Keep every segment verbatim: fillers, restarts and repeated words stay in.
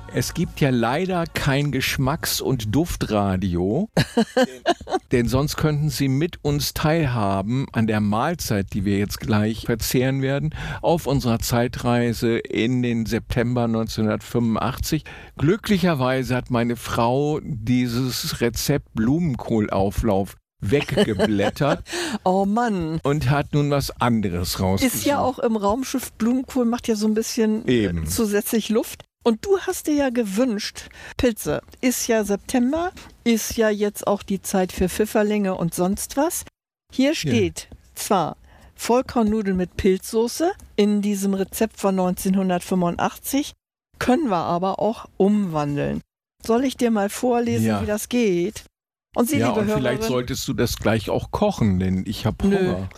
Es gibt ja leider kein Geschmacks- und Duftradio, denn, denn sonst könnten Sie mit uns teilhaben an der Mahlzeit, die wir jetzt gleich verzehren werden, auf unserer Zeitreise in den September neunzehnhundertfünfundachtzig. Glücklicherweise hat meine Frau dieses Rezept Blumenkohlauflauf weggeblättert. Oh Mann. Und hat nun was anderes rausgesucht. Ist ja auch im Raumschiff Blumenkohl, macht ja so ein bisschen Eben. zusätzlich Luft. Und du hast dir ja gewünscht, Pilze. Ist ja September, ist ja jetzt auch die Zeit für Pfifferlinge und sonst was. Hier steht ja. zwar Vollkornnudeln mit Pilzsoße in diesem Rezept von neunzehnhundertfünfundachtzig, können wir aber auch umwandeln. Soll ich dir mal vorlesen, ja. wie das geht? Und Sie, ja, liebe und Hörerin, vielleicht solltest du das gleich auch kochen, denn ich habe Hunger.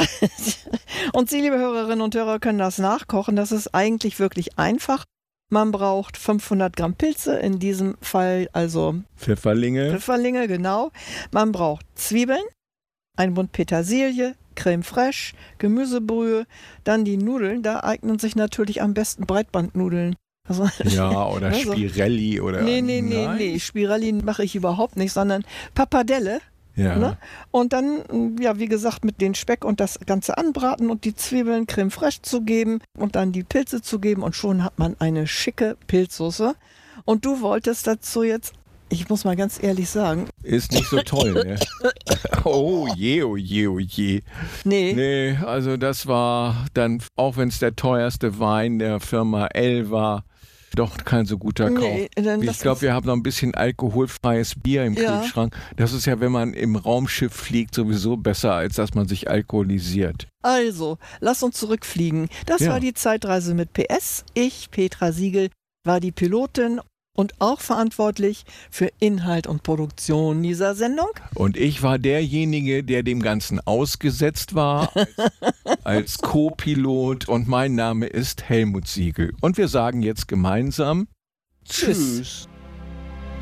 Und Sie, liebe Hörerinnen und Hörer, können das nachkochen. Das ist eigentlich wirklich einfach. Man braucht fünfhundert Gramm Pilze, in diesem Fall also Pfifferlinge. Pfifferlinge, genau. Man braucht Zwiebeln, ein Bund Petersilie, Creme fraiche, Gemüsebrühe, dann die Nudeln. Da eignen sich natürlich am besten Breitbandnudeln. Also, ja, oder also, Spirelli oder... Nee, nee, nee, nein. nee, Spirelli mache ich überhaupt nicht, sondern Pappardelle. Ja. Ne? Und dann, ja, wie gesagt, mit den Speck und das Ganze anbraten und die Zwiebeln Creme fraiche zu geben und dann die Pilze zu geben und schon hat man eine schicke Pilzsoße. Und du wolltest dazu jetzt, ich muss mal ganz ehrlich sagen... Ist nicht so toll, ne? Oh je, oh je, oh je. Nee. Nee, also das war dann, auch wenn es der teuerste Wein der Firma L war, doch kein so guter Kauf. Nee, ich glaube, wir haben noch ein bisschen alkoholfreies Bier im ja. Kühlschrank. Das ist ja, wenn man im Raumschiff fliegt, sowieso besser, als dass man sich alkoholisiert. Also, lass uns zurückfliegen. Das ja. war die Zeitreise mit P S. Ich, Petra Siegel, war die Pilotin und auch verantwortlich für Inhalt und Produktion dieser Sendung. Und ich war derjenige, der dem Ganzen ausgesetzt war als, als Co-Pilot und mein Name ist Helmut Siegel. Und wir sagen jetzt gemeinsam Tschüss. Tschüss.